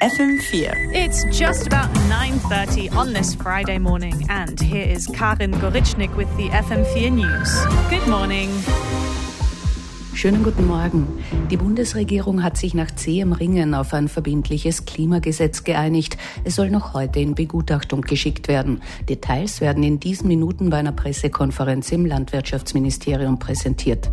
FM4. It's just about 9:30 on this Friday morning, and here is Karin Gorichnik with the FM4 News. Good morning. Schönen guten Morgen. Die Bundesregierung hat sich nach zähem Ringen auf ein verbindliches Klimagesetz geeinigt. Es soll noch heute in Begutachtung geschickt werden. Details werden in diesen Minuten bei einer Pressekonferenz im Landwirtschaftsministerium präsentiert.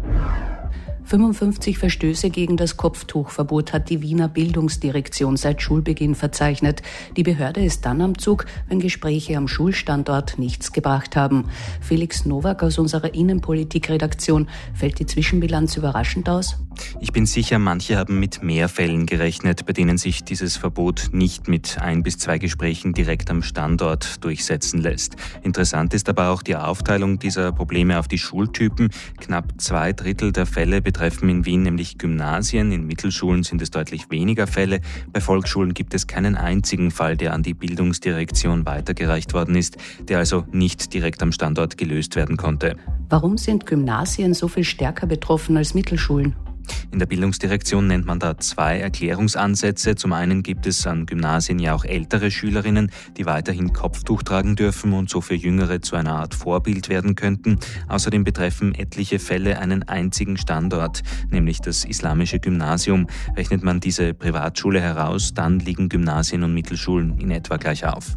55 Verstöße gegen das Kopftuchverbot hat die Wiener Bildungsdirektion seit Schulbeginn verzeichnet. Die Behörde ist dann am Zug, wenn Gespräche am Schulstandort nichts gebracht haben. Felix Nowak aus unserer Innenpolitikredaktion. Fällt die Zwischenbilanz überraschend aus? Ich bin sicher, manche haben mit mehr Fällen gerechnet, bei denen sich dieses Verbot nicht mit 1 bis 2 Gesprächen direkt am Standort durchsetzen lässt. Interessant ist aber auch die Aufteilung dieser Probleme auf die Schultypen. Knapp 2/3 der Fälle betreffen in Wien nämlich Gymnasien. In Mittelschulen sind es deutlich weniger Fälle. Bei Volksschulen gibt es keinen einzigen Fall, der an die Bildungsdirektion weitergereicht worden ist, der also nicht direkt am Standort gelöst werden konnte. Warum sind Gymnasien so viel stärker betroffen als Mittelschulen? In der Bildungsdirektion nennt man da 2 Erklärungsansätze. Zum einen gibt es an Gymnasien ja auch ältere Schülerinnen, die weiterhin Kopftuch tragen dürfen und so für Jüngere zu einer Art Vorbild werden könnten. Außerdem betreffen etliche Fälle einen einzigen Standort, nämlich das islamische Gymnasium. Rechnet man diese Privatschule heraus, dann liegen Gymnasien und Mittelschulen in etwa gleich auf.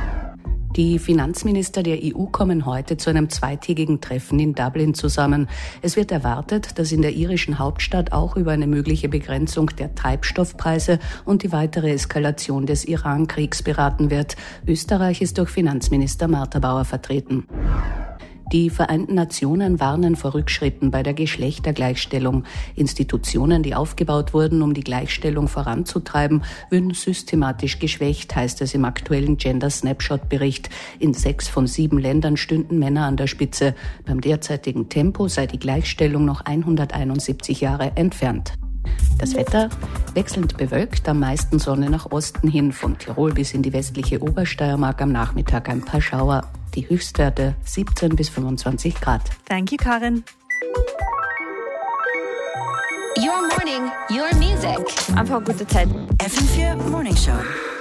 Die Finanzminister der EU kommen heute zu einem 2-tägigen Treffen in Dublin zusammen. Es wird erwartet, dass in der irischen Hauptstadt auch über eine mögliche Begrenzung der Treibstoffpreise und die weitere Eskalation des Iran-Kriegs beraten wird. Österreich ist durch Finanzminister Martha Bauer vertreten. Die Vereinten Nationen warnen vor Rückschritten bei der Geschlechtergleichstellung. Institutionen, die aufgebaut wurden, um die Gleichstellung voranzutreiben, würden systematisch geschwächt, heißt es im aktuellen Gender Snapshot-Bericht. In 6 von 7 Ländern stünden Männer an der Spitze. Beim derzeitigen Tempo sei die Gleichstellung noch 171 Jahre entfernt. Das Wetter wechselnd bewölkt, am meisten Sonne nach Osten hin, von Tirol bis in die westliche Obersteiermark, am Nachmittag ein paar Schauer. Die Höchstwerte 17 bis 25 Grad. Thank you, Karin. Your morning, your music. Einfach gute Zeit. FM4 Morning Show.